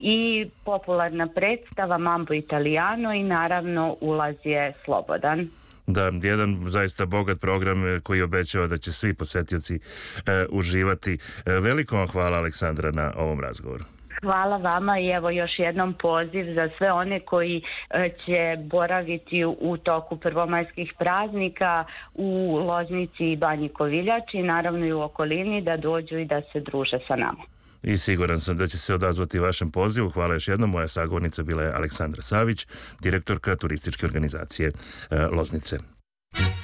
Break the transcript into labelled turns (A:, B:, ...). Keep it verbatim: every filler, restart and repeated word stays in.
A: i popularna predstava Mambo Italiano i naravno ulaz je slobodan.
B: Da, jedan zaista bogat program koji obećava da će svi posetioci e, uživati. E, veliko vam hvala, Aleksandra, na ovom razgovoru.
A: Hvala vama i evo još jednom poziv za sve one koji će boraviti u toku prvomajskih praznika u Loznici i Banji Koviljači, naravno i u okolini, da dođu i da se druže sa nama.
B: I siguran sam da će se odazvati vašem pozivu. Hvala još jednom. Moja sagovornica bila je Aleksandra Savić, direktorka turističke organizacije Loznice.